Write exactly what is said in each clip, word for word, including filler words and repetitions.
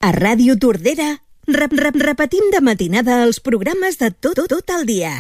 A Ràdio Tordera rep, rep, repetim de matinada els programes de tot, tot, tot el dia.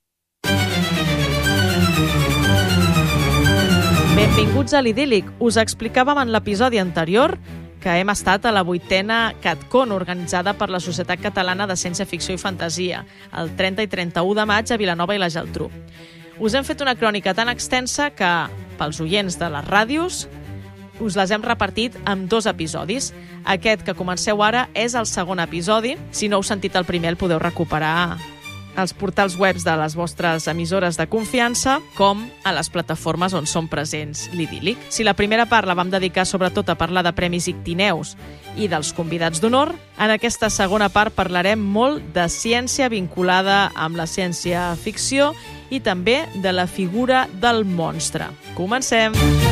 Benvinguts a l'Idíl·lic. Us explicàvem en l'episodi anterior que hem estat a la vuitena CatCon, organitzada per la Societat Catalana de Ciència-Ficció i Fantasia, el trenta i trenta-u de maig a Vilanova i la Geltrú. Us hem fet una crònica tan extensa que, pels oients de les ràdios, us les hem repartit en dos episodis. Aquest que comenceu ara és el segon episodi. Si no heu sentit el primer, el podeu recuperar als portals webs de les vostres emissores de confiança, com a les plataformes on són presents l'Idíl·lic. Si la primera part la vam dedicar sobretot a parlar de Premis Ictineus i dels convidats d'honor, en aquesta segona part parlarem molt de ciència vinculada amb la ciència-ficció i també de la figura del monstre. Comencem!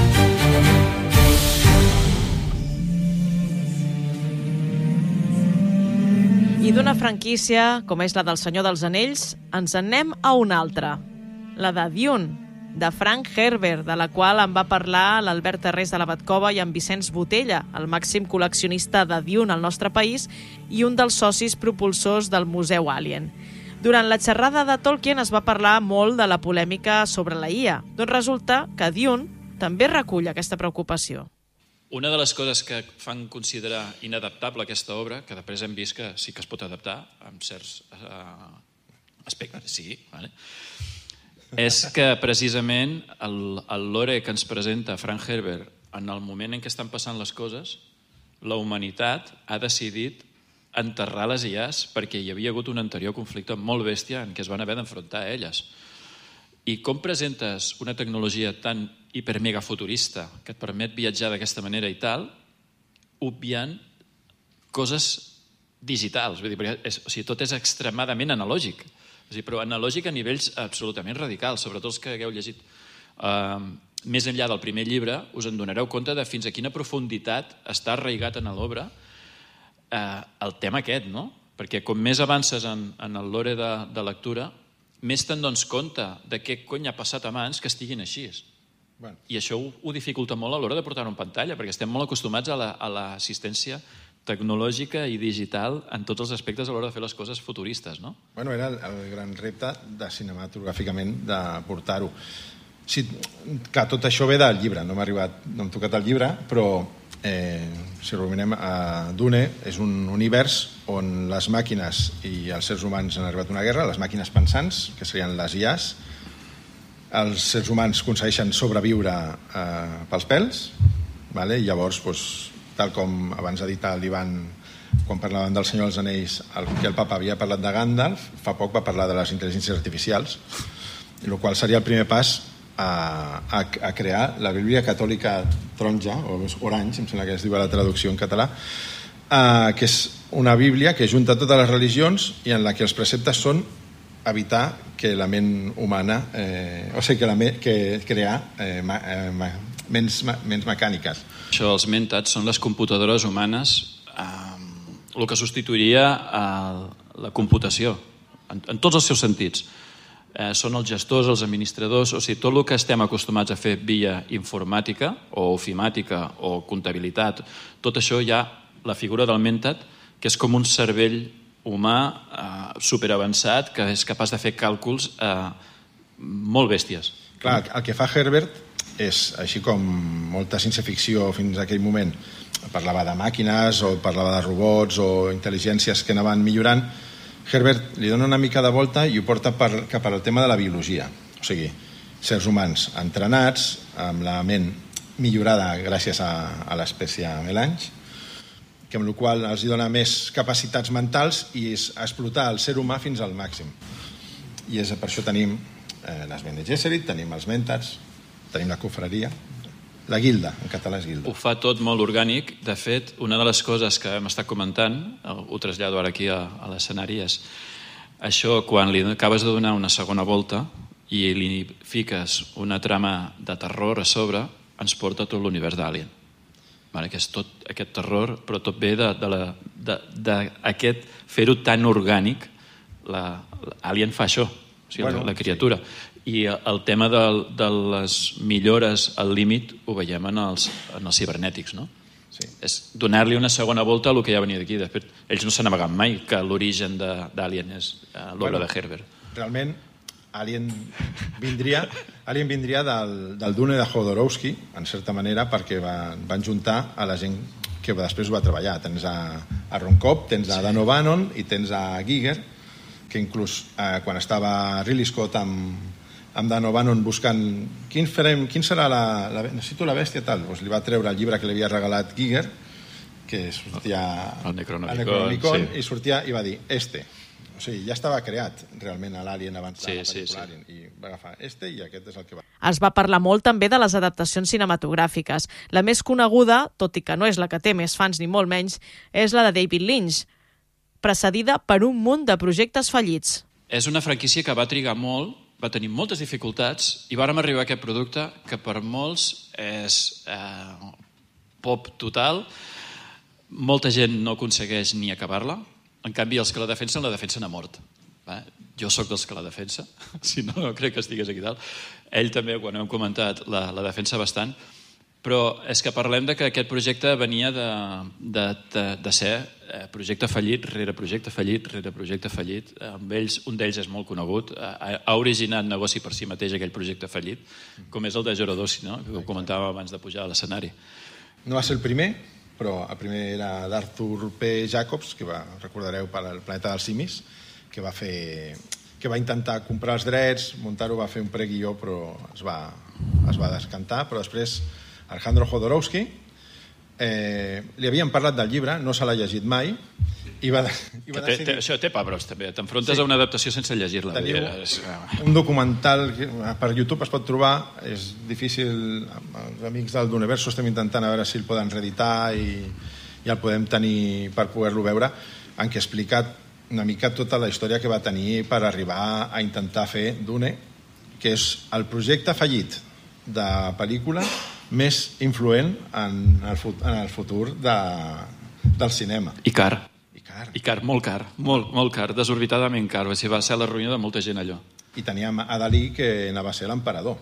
I d'una franquícia, com és la del Senyor dels Anells, ens en anem a una altra, la de Dune, de Frank Herbert, de la qual en va parlar l'Albert Terrés de la Batcova i en Vicenç Botella, el màxim col·leccionista de Dune al nostre país i un dels socis propulsors del Museu Alien. Durant la xerrada de Tolkien es va parlar molt de la polèmica sobre la I A, doncs resulta que Dune també recull aquesta preocupació. Una de les coses que fan considerar inadaptable aquesta obra, que després hem vist que sí que es pot adaptar amb certs uh, aspectes, sí, vale? És que precisament el, el lore que ens presenta Frank Herbert en el moment en què estan passant les coses, la humanitat ha decidit enterrar les I As perquè hi havia hagut un anterior conflicte molt bèstia en què es van haver d'enfrontar a elles. I com presentes una tecnologia tan hipermega futurista que et permet viatjar d'aquesta manera i tal, obviant coses digitals. Vull dir, perquè és, o sigui, tot és extremadament analògic, o sigui, però analògic a nivells absolutament radicals. Sobretot els que hagueu llegit uh, més enllà del primer llibre, us en donareu compte de fins a quina profunditat està arraigat en l'obra uh, el tema aquest, no? Perquè com més avances en, en el lore de, de lectura, més te'n dones compte de què cony ha passat abans que estiguin així. Bueno. I això ho, ho dificulta molt a l'hora de portar-ho en pantalla, perquè estem molt acostumats a, la, a l'assistència tecnològica i digital en tots els aspectes a l'hora de fer les coses futuristes, no? Bueno, era el, el gran repte de cinematogràficament de portar-ho. Sí, que tot això ve del llibre, no m'ha arribat, no hem tocat el llibre, però eh, si ruminem a Dune, és un univers on les màquines i els éssers humans han arribat a una guerra, les màquines pensants, que serien les I As, els éssers humans aconsegueixen sobreviure eh, pels pèls, vale? I llavors, doncs, tal com abans ha dit l'Ivan quan parlaven del Senyor dels Anells, el que el papa havia parlat de Gandalf, fa poc va parlar de les intel·ligències artificials, el qual seria el primer pas a, a, a crear la Bíblia catòlica taronja, o orange, em sembla que es diu a la traducció en català, eh, que és una Bíblia que junta totes les religions i en la que els preceptes són evitar que la ment humana, eh, o sigui, que, la me, que crear eh, ma, eh, ma, ments, ma, ments mecàniques. Això, els mentats, són les computadores humanes, eh, el que substituiria a la computació, en, en tots els seus sentits. Eh, són els gestors, els administradors, o sigui, tot el que estem acostumats a fer via informàtica o ofimàtica o comptabilitat, tot això hi ha la figura del mentat, que és com un cervell humà eh, superavançat que és capaç de fer càlculs eh, molt bèsties. Clar, el que fa Herbert és, així com molta ciència-ficció fins a aquell moment parlava de màquines o parlava de robots o intel·ligències que anaven millorant, Herbert li dona una mica de volta i ho porta per, cap al tema de la biologia. O sigui, sers humans entrenats, amb la ment millorada gràcies a, a l'espècie Melange, que amb la qual els dona més capacitats mentals i és explotar el ser humà fins al màxim. I és, per això tenim eh, les Bene Gesserit, tenim els mentats, tenim la cofreria, la guilda, en català és guilda. Ho fa tot molt orgànic. De fet, una de les coses que hem estat comentant, ho trasllado ara aquí a, a l'escenari, és això, quan li acabes de donar una segona volta i li fiques una trama de terror a sobre, ens porta tot l'univers d'Alien. Vale, que és tot aquest terror, però tot ve d'aquest fer-ho tan orgànic. La, Alien fa això, o sigui, bueno, la, la criatura. Sí. I el tema de, de les millores al límit ho veiem en els, en els cibernètics, no? Sí. És donar-li una segona volta a el que ja venia d'aquí. De fet, ells no s'han amagat mai que l'origen d'Alien és uh, l'obra bueno, de Herbert. Realment, Alien vindria, Alien vindria del, del Dune de Jodorowsky, en certa manera, perquè van, van juntar a la gent que després ho va treballar. Tens a, a Ron Cobb, tens a Dan O'Bannon i tens a Giger, que inclús eh, quan estava Ridley Scott amb, amb Dan O'Bannon buscant quin, farem, quin serà la, la... necessito la bèstia tal, doncs li va treure el llibre que li havia regalat Giger, que sortia el Necronomicon, Necronomicon sí. i sortia i va dir, este. O sigui, ja estava creat realment a l'Alien abans sí, de la sí, pel·lícula sí. Alien i va agafar este i aquest és el que va. Es va parlar molt també de les adaptacions cinematogràfiques. La més coneguda, tot i que no és la que té més fans ni molt menys, és la de David Lynch, precedida per un munt de projectes fallits. És una franquícia que va trigar molt, va tenir moltes dificultats i vàrem arribar a aquest producte que per molts és eh, pop total. Molta gent no aconsegueix ni acabar-la. En canvi, els que la defensen, la defensen a mort. Va? Jo sóc dels que la defensa, si no, no crec que estigués aquí dalt. Ell també, quan ho hem comentat, la, la defensa bastant. Però és que parlem de que aquest projecte venia de, de, de, de ser projecte fallit rere projecte fallit rere projecte fallit. Amb ells, un d'ells és molt conegut, ha, ha originat negoci per si mateix aquell projecte fallit, com és el de Jodorowsky, no? Que ho comentàvem abans de pujar a l'escenari. No va ser el primer, però el primer era d'Arthur P. Jacobs, que va, recordareu, per al Planeta dels Simis, que va fer, que va intentar comprar els drets, muntar-ho, va fer un preguió, però es va, es va descantar, però després Alejandro Jodorowsky eh, li havien parlat del llibre, no se l'ha llegit mai, i va, i va té, decidir... té, això té pebrots, també. T'enfrontes sí. a una adaptació sense llegir-la. Teniu és... un documental que per YouTube es pot trobar, és difícil, els amics del D'Universo estem intentant a veure si el poden reeditar i, i el podem tenir per poder-lo veure, en què ha explicat una mica tota la història que va tenir per arribar a intentar fer Dune, que és el projecte fallit de pel·lícula més influent en el, en el futur de, del cinema. I car. I car. I car, molt car, molt, molt car, desorbitadament car. Va ser, va ser la ruïna de molta gent, allò. I teníem a Dalí, que anava a ser l'emperador.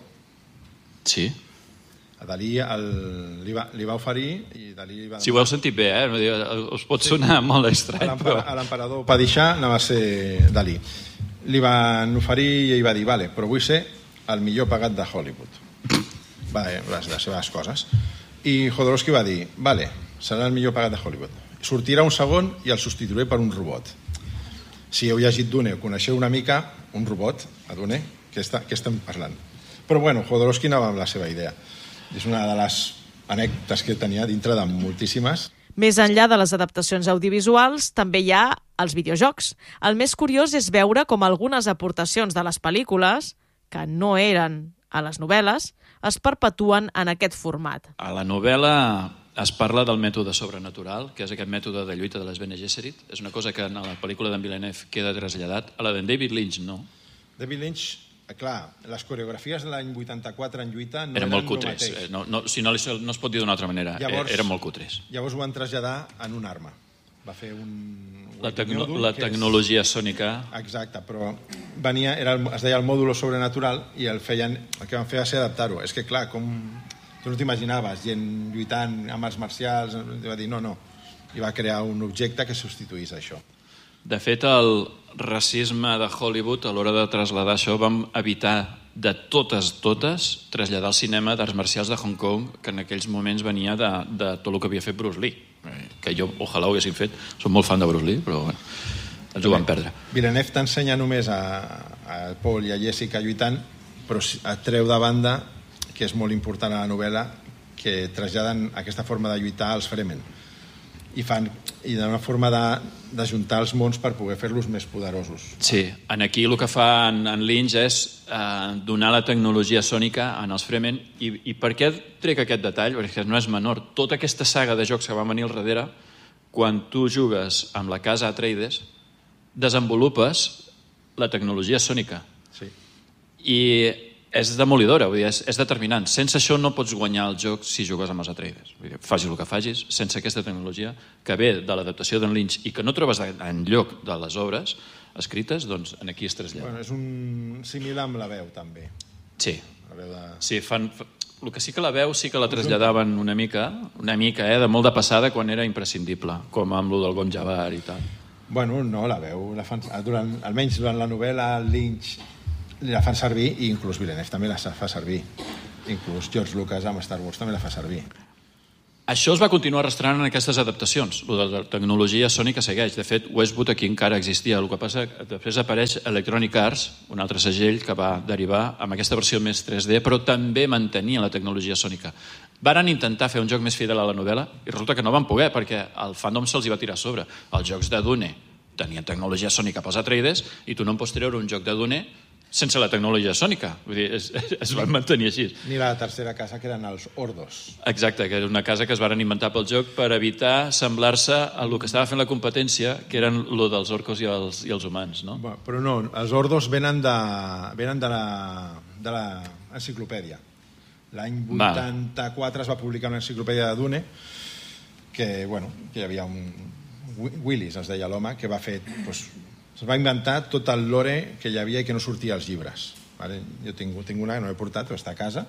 Sí. A Dalí el, li, va, li va oferir i Dalí li va... Si ho heu sentit bé, eh? Us pot sonar sí. molt estrany, però... A l'emperador Padishah anava a ser Dalí. Li van oferir i ell va dir, vale, però vull ser el millor pagat de Hollywood. Va, les, les seves coses. I Jodorowsky va dir, vale, serà el millor pagat de Hollywood. Sortirà un segon i el substituiré per un robot. Si heu llegit Dune o coneixeu una mica, un robot, a Dune, què, està, què estem parlant? Però bueno, Jodorowsky anava amb la seva idea. És una de les anècdotes que tenia dintre de moltíssimes. Més enllà de les adaptacions audiovisuals, també hi ha els videojocs. El més curiós és veure com algunes aportacions de les pel·lícules, que no eren a les novel·les, es perpetuen en aquest format. A la novel·la es parla del mètode sobrenatural, que és aquest mètode de lluita de les Bene Gesserit. És una cosa que en la pel·lícula d'en Villeneuve queda traslladat. A la d'en David Lynch, no. David Lynch, clar, les coreografies de l'any vuitanta-quatre en lluita no eren, eren molt cutres. No, no, si no, no es pot dir d'una altra manera. Llavors, eren molt cutres. Llavors ho van traslladar en un arma. Va fer un... La, tecno la tecnologia és... sònica. Exacte, però venia, era el, es deia el mòdulo sobrenatural i el, feien, el que van fer va ser adaptar-ho. És que clar, com tu no t'imaginaves gent lluitant amb els marcials, va dir no, no. I va crear un objecte que substituís això. De fet, el racisme de Hollywood, a l'hora de traslladar això, vam evitar de totes, totes, traslladar al cinema d'arts marcials de Hong Kong, que en aquells moments venia de, de tot el que havia fet Bruce Lee. Que jo, ojalà ho haguessin fet. Som molt fan de Bruce Lee, però bueno, ens ho van perdre. Villeneuve t'ensenya només a, a Paul i a Jessica lluitant, però et treu de banda, que és molt important a la novel·la, que traslladen aquesta forma de lluitar als Fremen. I fan i d'una forma d'ajuntar els mons per poder fer-los més poderosos. Sí, en aquí el que fa en, en Lynch és eh, donar la tecnologia sònica en els Fremen. I, I per què trec aquest detall? Perquè no és menor. Tota aquesta saga de jocs que van venir al darrere, quan tu jugues amb la casa Atreides, desenvolupes la tecnologia sònica. Sí. I és demolidora, vull dir, és, és determinant. Sense això no pots guanyar el joc si jugues amb els Atreides. Vull dir, facis el que facis, sense aquesta tecnologia que ve de l'adaptació d'en Lynch i que no trobes en lloc de les obres escrites, doncs aquí es trasllada. Bueno, és un símil amb la veu, també. Sí. La veu de... Sí, fan... el que sí que la veu sí que la traslladaven una mica, una mica, eh, de molt de passada quan era imprescindible, com amb lo del Gon Javar i tal. Bueno, no, la veu, la fan, durant, almenys durant la novel·la, Lynch la fan servir, i inclús Villeneuve també la fa servir. Inclús George Lucas amb Star Wars també la fa servir. Això es va continuar arrastrant en aquestes adaptacions. Lo de la tecnologia sònica segueix. De fet, Westwood aquí encara existia. El que passa que després apareix Electronic Arts, un altre segell que va derivar amb aquesta versió més tres D, però també mantenia la tecnologia sònica. Varen intentar fer un joc més fidel a la novel·la i resulta que no van poder perquè el fandom se'ls hi va tirar a sobre. Els jocs de Dune tenien tecnologia sònica pels Atreides i tu no em pots treure un joc de Dune sense la tecnologia sònica. Vull dir, es, es van mantenir així. Ni la tercera casa, que eren els Ordos. Exacte, que era una casa que es van inventar pel joc per evitar semblar-se a el que estava fent la competència, que eren el dels orcos i els, i els humans, no? Bueno, però no, els Ordos venen de, venen de la, de la enciclopèdia. L'any vuitanta-quatre es va publicar una enciclopèdia de Dune que, bueno, que hi havia un... Willis, es deia l'home, que va fer... Doncs, es va inventar tot el lore que hi havia i que no sortia als llibres. Vale? Jo tinc, tinc una que no he portat, però està a casa,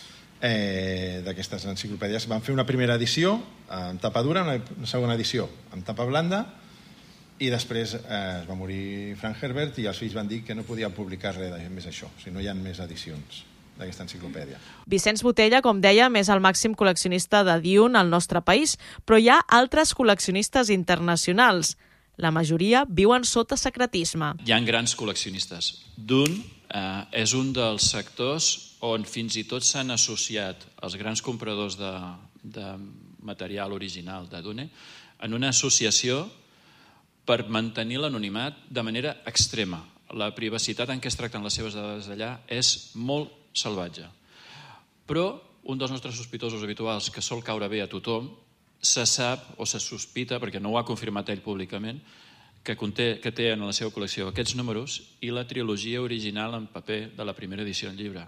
eh, d'aquestes enciclopèdies. Van fer una primera edició amb tapa dura, una segona edició amb tapa blanda, i després eh, es va morir Frank Herbert i els fills van dir que no podien publicar res més això, o sigui, no hi ha més edicions d'aquesta enciclopèdia. Vicenç Botella, com deia, és el màxim col·leccionista de Dune al nostre país, però hi ha altres col·leccionistes internacionals. La majoria viuen sota secretisme. Hi ha grans col·leccionistes. Dune eh, és un dels sectors on fins i tot s'han associat els grans compradors de, de material original de Dune en una associació per mantenir l'anonimat de manera extrema. La privacitat en què es tracten les seves dades d'allà és molt salvatge. Però un dels nostres sospitosos habituals, que sol caure bé a tothom, se sap o se sospita, perquè no ho ha confirmat ell públicament, que, conté, que té en la seva col·lecció aquests números i la trilogia original en paper de la primera edició en llibre.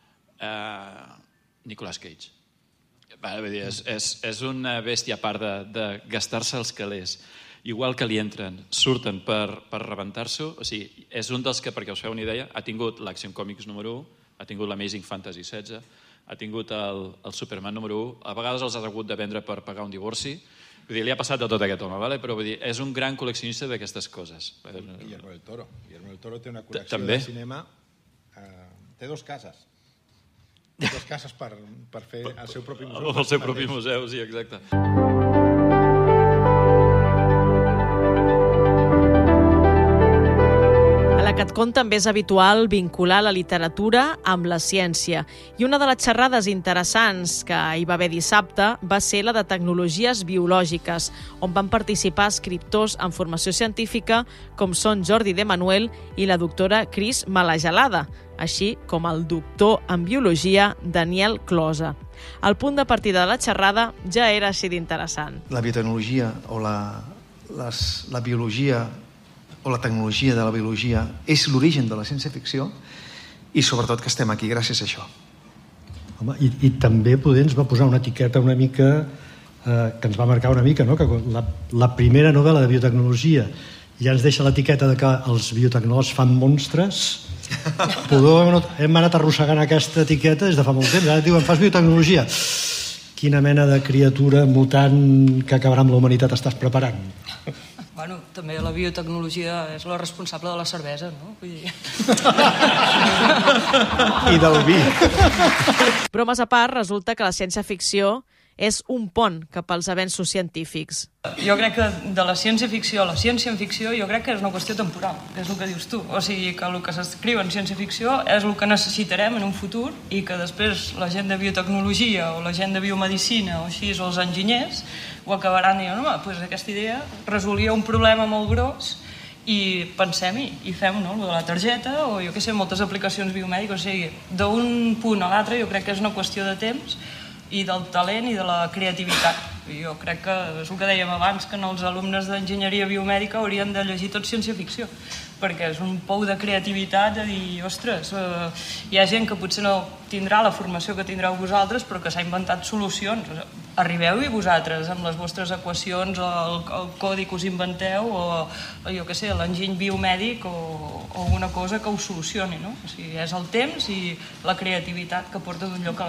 Uh, Nicolas Cage. Va, vull dir, és, és, és una bèstia a part de, de gastar-se els calés. Igual que li entren, surten per, per rebentar-s'ho. O sigui, és un dels que, perquè us feu una idea, ha tingut l'Action Comics número u, ha tingut l'Amazing Fantasy setze, ha tingut el, el Superman número u, a vegades els ha hagut de vendre per pagar un divorci. Vull dir, li ha passat de tot aquest home, vale? Però vull dir, és un gran col·leccionista d'aquestes coses. Guillermo del Toro. Guillermo del Toro té una col·lecció També? de cinema. Eh, té dos cases. Dos cases per, per fer el seu propi museu. El seu propi museu, sí, exacte. A CatCon també és habitual vincular la literatura amb la ciència. I una de les xerrades interessants que hi va haver dissabte va ser la de tecnologies biològiques, on van participar escriptors en formació científica com són Jordi de Manuel i la doctora Cris Malagelada, així com el doctor en biologia Daniel Closa. El punt de partida de la xerrada ja era així d'interessant. La biotecnologia o la, les, la biologia o la tecnologia de la biologia és l'origen de la ciència-ficció i sobretot que estem aquí gràcies a això. Home, i, i també poder ens va posar una etiqueta una mica eh, que ens va marcar una mica, no? Que la, la primera novel·la de biotecnologia ja ens deixa l'etiqueta de que els biotecnòlegs fan monstres. Podó, hem anat arrossegant aquesta etiqueta des de fa molt temps. Ara diuen, fas biotecnologia. Quina mena de criatura mutant que acabarà amb la humanitat estàs preparant? Bueno, també la biotecnologia és la responsable de la cervesa, no? Vull dir... I del vi. Bromes a part, resulta que la ciència-ficció és un pont cap als avenços científics. Jo crec que de la ciència-ficció a la ciència-ficció jo crec que és una qüestió temporal, que és el que dius tu. O sigui, que el que s'escriu en ciència-ficció és el que necessitarem en un futur i que després la gent de biotecnologia o la gent de biomedicina o així, o els enginyers, ho acabaran dient, home, doncs aquesta idea resolia un problema molt gros i pensem-hi i fem, no?, de la targeta o jo què sé, moltes aplicacions biomèdiques. O sigui, d'un punt a l'altre jo crec que és una qüestió de temps i del talent i de la creativitat. Jo crec que és el que dèiem abans, que els alumnes d'enginyeria biomèdica haurien de llegir tot ciència-ficció, perquè és un pou de creativitat de dir, ostres, eh, hi ha gent que potser no tindrà la formació que tindreu vosaltres, però que s'ha inventat solucions. Arribeu-hi vosaltres amb les vostres equacions, el, el codi que us inventeu, o jo què sé, l'enginy biomèdic o, o una cosa que us solucioni, no? O sigui, és el temps i la creativitat que porta d'un lloc a l'altre.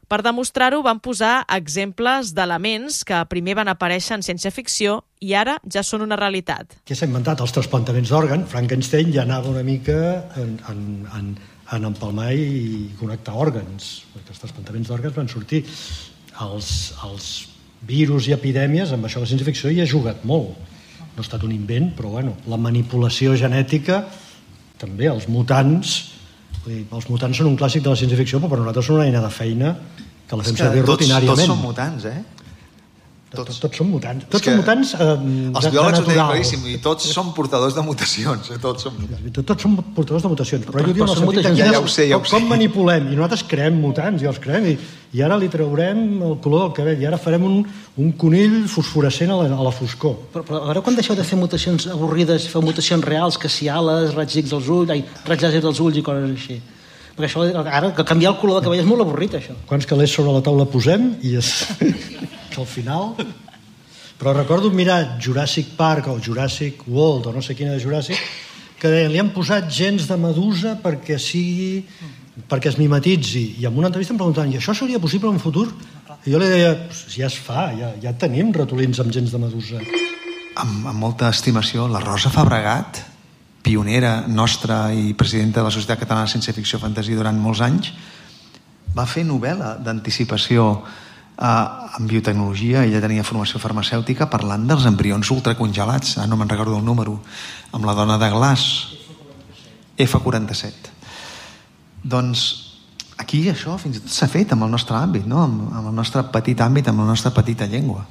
Per demostrar-ho, van posar exemples d'elements que primer van aparèixer en ciència-ficció i ara ja són una realitat. Què s'ha inventat? Els trasplantaments d'òrgan. Frankenstein ja anava una mica en, en, en, en empalmar i connectar òrgans, perquè els trasplantaments d'òrgans van sortir. Els, els virus i epidèmies, amb això la ciència-ficció hi ha jugat molt. No ha estat un invent, però bueno, la manipulació genètica, també els mutants, vull dir, els mutants són un clàssic de la ciència-ficció, però per nosaltres són una eina de feina que la fem servir tots, rutinàriament. Tots són mutants, eh? Tots, tots, tots són mutants. Tots són mutants eh, els de, biòlegs de ho tenen natural. claríssim, i tots són portadors de mutacions. Eh? Tots són mutants. Tots són portadors de mutacions, però, però jo dic en el sentit de ja, ja ho sé, ja ho com sé. manipulem, i nosaltres creem mutants, i els creem, i, i ara li traurem el color del cabell, i ara farem un, un conill fosforescent a la, a la foscor. Però, però a veure quan deixeu de fer mutacions avorrides, feu mutacions reals, que si ales, raig X dels ulls, ai, raig làser dels ulls i coses així. Perquè això, ara, que canviar el color de cabell és molt avorrit, això. Quants calés sobre la taula posem, i és... que al final... Però recordo mirar Jurassic Park o Jurassic World o no sé quina de Jurassic, que deien, li han posat gens de medusa perquè sigui, perquè es mimetitzi. I en una entrevista em preguntaven, i això seria possible en un futur? I jo li deia, ja es fa, ja, ja tenim ratolins amb gens de medusa. Amb, amb molta estimació, la Rosa Fabregat, pionera nostra i presidenta de la Societat Catalana de Ciència Ficció i Fantasia durant molts anys, va fer novel·la d'anticipació Uh, en biotecnologia. Ella tenia formació farmacèutica parlant dels embrions ultracongelats, ah, no me'n recordo el número, amb la dona de Glass, F quaranta-set. Doncs aquí això fins i tot s'ha fet amb el nostre àmbit, no? amb, amb el nostre petit àmbit, amb la nostra petita llengua.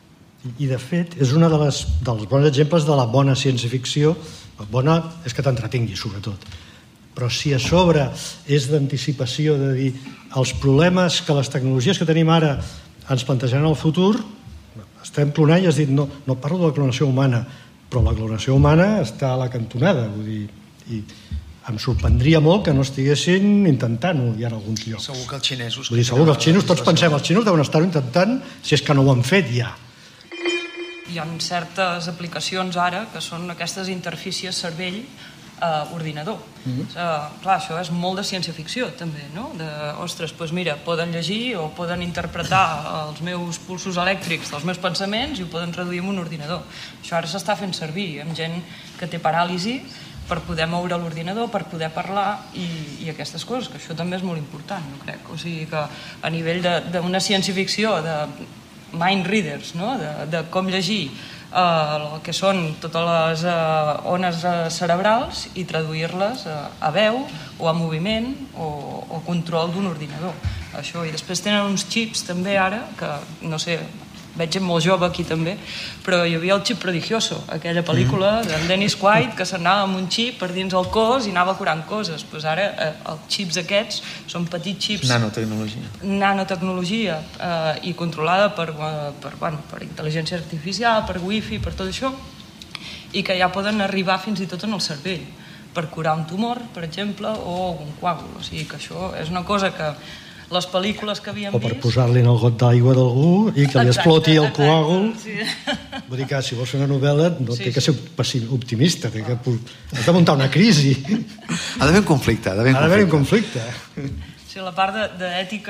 I, i de fet és un de les, dels bons exemples de la bona ciència-ficció. Bona és que t'entretingui, sobretot. Però si a sobre és d'anticipació, de dir els problemes que les tecnologies que tenim ara ens plantejaran al futur, estem clonant i has dit, no, no parlo de la clonació humana, però la clonació humana està a la cantonada, vull dir, i em sorprendria molt que no estiguessin intentant-ho ja en alguns llocs. Segur que els xinesos... Vull dir, segur que els xinos, tots pensem, els xinos deuen estar-ho intentant si és que no ho han fet ja. Hi ha certes aplicacions ara que són aquestes interfícies cervell Uh, ordinador. Mm-hmm. uh, clar, això és molt de ciència-ficció també, no? De, ostres, doncs mira, poden llegir o poden interpretar els meus pulsos elèctrics dels meus pensaments i ho poden traduir en un ordinador. Això ara s'està fent servir amb gent que té paràlisi per poder moure l'ordinador, per poder parlar i, i aquestes coses, que això també és molt important, no crec? O sigui que a nivell d'una ciència-ficció de mind readers, no? de, de com llegir Uh, el que són totes les uh, ones uh, cerebrals i traduir-les uh, a veu o a moviment o, o control d'un ordinador. Això. I després tenen uns xips també ara, que no sé, veig gent molt jove aquí també, però hi havia el xip prodigioso, aquella pel·lícula d'en Dennis Quaid que s'anava amb un xip per dins el cos i anava curant coses. Pues ara eh, els xips aquests són petits xips... Nanotecnologia. Nanotecnologia eh, i controlada per, per, bueno, per intel·ligència artificial, per wifi, per tot això, i que ja poden arribar fins i tot en el cervell per curar un tumor, per exemple, o un coàgul. O sigui que això és una cosa que les pel·lícules que havíem vist... O per vist... posar-li en el got d'aigua d'algú i que li exploti el coàgul. Sí. Vull dir que si vols fer una novel·la no Sí, té que sí. ser optimista, té que... has de muntar una crisi. Ha d'haver un conflicte. Ha d'haver un conflicte. Sí, la part d'ètica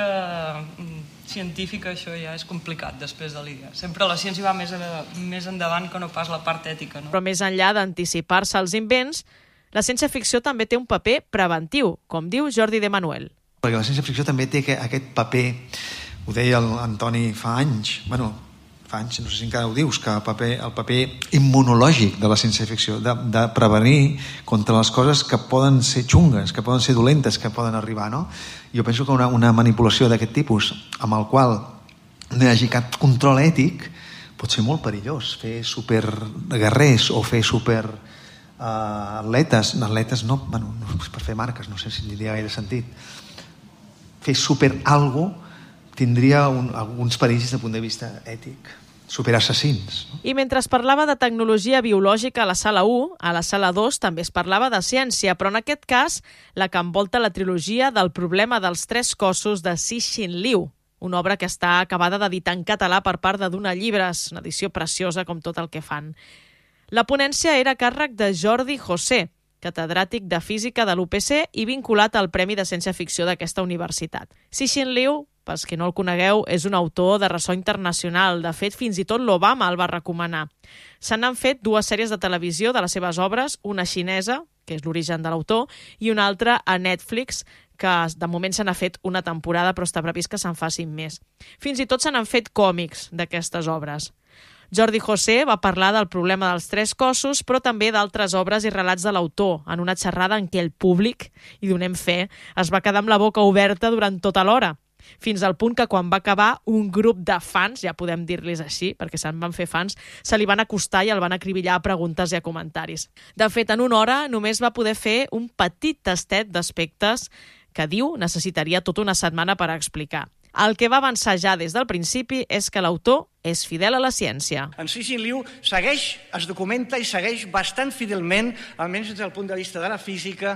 científica, això ja és complicat després de l'idea. Sempre la ciència va més, a, més endavant que no pas la part ètica. No? Però més enllà d'anticipar-se als invents, la ciència-ficció també té un paper preventiu, com diu Jordi de Manuel. Perquè la ciència-ficció també té aquest paper, ho deia l'Antoni fa anys, bueno, fa anys, no sé si encara ho dius, que el paper, el paper immunològic de la ciència-ficció, de, de prevenir contra les coses que poden ser xungues, que poden ser dolentes, que poden arribar, no? Jo penso que una, una manipulació d'aquest tipus, amb el qual no hi hagi cap control ètic, pot ser molt perillós. Fer superguerrers o fer super uh, atletes, atletes no, bueno, no, per fer marques, no sé si diria gaire sentit, fer super algo tindria un, alguns perills des del punt de vista ètic, super assassins. No? I mentre es parlava de tecnologia biològica a la sala u, a la sala dos també es parlava de ciència, però en aquest cas la que envolta la trilogia del problema dels tres cossos de Cixin Liu, una obra que està acabada d'editar en català per part de Duna Llibres, una edició preciosa com tot el que fan. La ponència era a càrrec de Jordi José, catedràtic de Física de l'U P C i vinculat al Premi de Ciència-Ficció d'aquesta universitat. Cixin Liu pels que no el conegueu, és un autor de ressò internacional. De fet, fins i tot l'Obama el va recomanar. Se n'han fet dues sèries de televisió de les seves obres, una xinesa, que és l'origen de l'autor, i una altra a Netflix, que de moment se n'ha fet una temporada, però està previst que se'n facin més. Fins i tot se n'han fet còmics d'aquestes obres. Jordi José va parlar del problema dels tres cossos, però també d'altres obres i relats de l'autor, en una xerrada en què el públic, i donem fe, es va quedar amb la boca oberta durant tota l'hora, fins al punt que quan va acabar un grup de fans, ja podem dir-los així, perquè se'n van fer fans, se li van acostar i el van acribillar a preguntes i a comentaris. De fet, en una hora només va poder fer un petit tastet d'aspectes que diu necessitaria tota una setmana per explicar. El que va avançar ja des del principi és que l'autor és fidel a la ciència. En Cixin Liu segueix, es documenta i segueix bastant fidelment, almenys des del punt de vista de la física,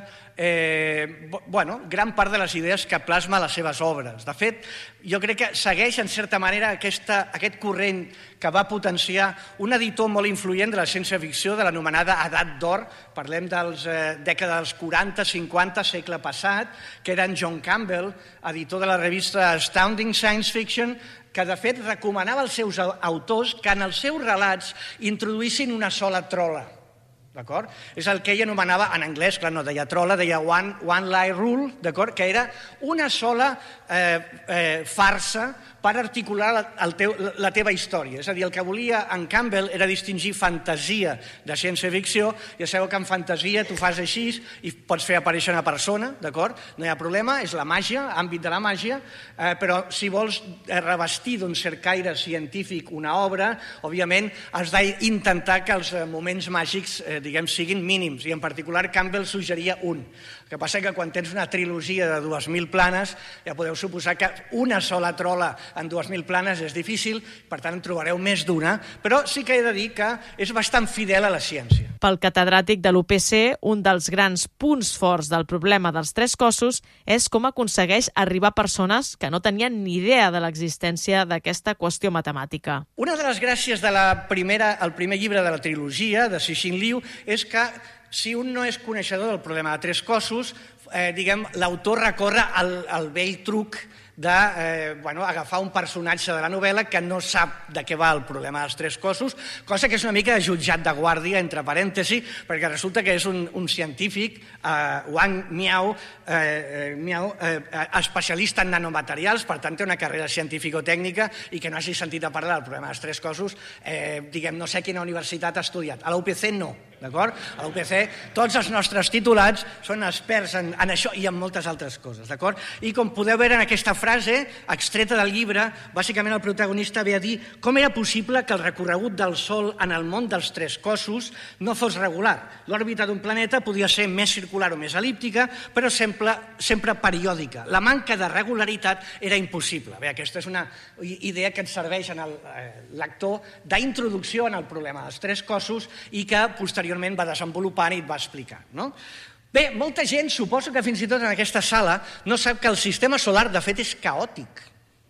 eh, bueno, gran part de les idees que plasma a les seves obres. De fet, jo crec que segueix, en certa manera, aquesta, aquest corrent que va potenciar un editor molt influent de la ciència-ficció, de l'anomenada Edat d'Or, parlem dels eh, dècades dels quaranta, cinquanta, segle passat, que era en John Campbell, editor de la revista Astounding Science Fiction, que de fet recomanava als seus autors que en els seus relats introduïssin una sola trola. D'acord? És el que ell anomenava, en anglès, clar, no deia trola, deia one, one line rule, d'acord? Que era una sola eh, eh, farsa per articular el teu, la teva història. És a dir, el que volia en Campbell era distingir fantasia de ciència-ficció. Ja sabeu que en fantasia tu fas així i pots fer aparèixer una persona, d'acord? No hi ha problema, és la màgia, àmbit de la màgia, eh, però si vols revestir d'un cert caire científic una obra, òbviament has d'intentar que els moments màgics eh, diguem, siguin mínims, i en particular Campbell suggeria un. El que passa que quan tens una trilogia de dues mil planes, ja podeu suposar que una sola trola en dues mil planes és difícil, per tant en trobareu més d'una, però sí que he de dir que és bastant fidel a la ciència. Pel catedràtic de l'U P C, un dels grans punts forts del problema dels tres cossos és com aconsegueix arribar a persones que no tenien ni idea de l'existència d'aquesta qüestió matemàtica. Una de les gràcies del primer llibre de la trilogia, de Cixin Liu, és que si un no és coneixedor del problema de tres cossos, eh, diguem, l'autor recorre al, al vell truc de eh, bueno, agafar un personatge de la novel·la que no sap de què va el problema dels tres cossos, cosa que és una mica de jutjat de guàrdia, entre parèntesis, perquè resulta que és un, un científic, eh, Wang Miao, eh, Miao eh, especialista en nanomaterials, per tant té una carrera científico-tècnica i que no hagi sentit a parlar del problema dels tres cossos, eh, diguem, no sé quina universitat ha estudiat. A la U P C no, d'acord? A la U P C tots els nostres titulats són experts en, en això i en moltes altres coses, d'acord? I com podeu veure en aquesta frase extreta del llibre, bàsicament el protagonista ve a dir com era possible que el recorregut del Sol en el món dels tres cossos no fos regular. L'òrbita d'un planeta podia ser més circular o més el·líptica, però sempre, sempre periòdica. La manca de regularitat era impossible. Bé, aquesta és una idea que ens serveix en el eh, lector d'introducció en el problema dels tres cossos i que posteriorment va desenvolupant i et va explicar, no? Bé, molta gent, suposo que fins i tot en aquesta sala, no sap que el sistema solar, de fet, és caòtic.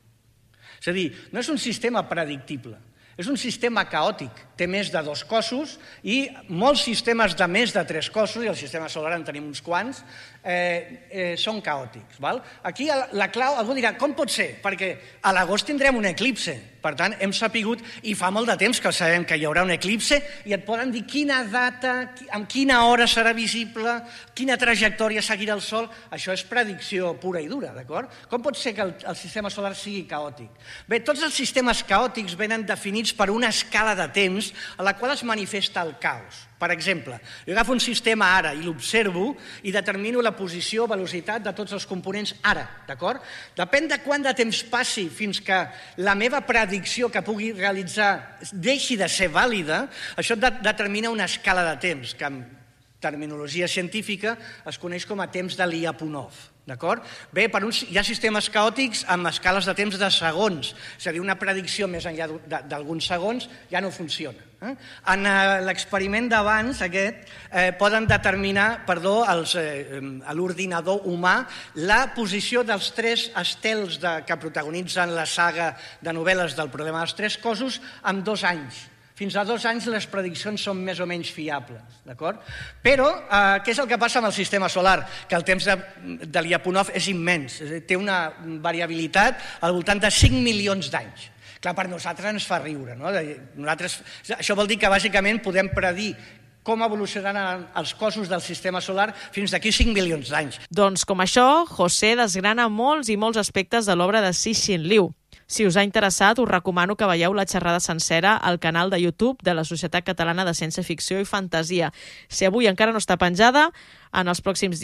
És a dir, no és un sistema predictible, és un sistema caòtic. Té més de dos cossos i molts sistemes de més de tres cossos, i el sistema solar en tenim uns quants, eh, eh, són caòtics. Val? Aquí la clau, algú dirà, com pot ser? Perquè a l'agost tindrem un eclipse. Per tant, hem sapigut, i fa molt de temps que sabem que hi haurà un eclipse, i et poden dir quina data, amb quina hora serà visible, quina trajectòria seguirà el Sol. Això és predicció pura i dura, d'acord? Com pot ser que el, el sistema solar sigui caòtic? Bé, tots els sistemes caòtics venen definits per una escala de temps a la qual es manifesta el caos. Per exemple, jo agafo un sistema ara i l'observo i determino la posició, velocitat de tots els components ara, d'acord? Depèn de quant de temps passi fins que la meva predicció que pugui realitzar deixi de ser vàlida, això determina una escala de temps, que en terminologia científica es coneix com a temps de Lyapunov. D'acord? Bé, per uns, hi ha sistemes caòtics amb escales de temps de segons, és a dir, una predicció més enllà d'alguns segons ja no funciona. Eh? En eh, l'experiment d'abans, aquest, eh, poden determinar, perdó, els, eh, a l'ordinador humà, la posició dels tres estels de, que protagonitzen la saga de novel·les del problema dels tres cossos en dos anys. Fins a dos anys les prediccions són més o menys fiables, d'acord? Però eh, què és el que passa amb el sistema solar? Que el temps de, de Lyapunov és immens, és a dir, té una variabilitat al voltant de cinc milions d'anys. Clar, per nosaltres ens fa riure, no? Nosaltres, això vol dir que bàsicament podem predir com evolucionaran els cossos del sistema solar fins d'aquí cinc milions d'anys. Doncs com això, José desgrana molts i molts aspectes de l'obra de Cixin Liu. Si us ha interessat, us recomano que veieu la xerrada sencera al canal de YouTube de la Societat Catalana de Ciència-Ficció i Fantasia. Si avui encara no està penjada, en els pròxims dies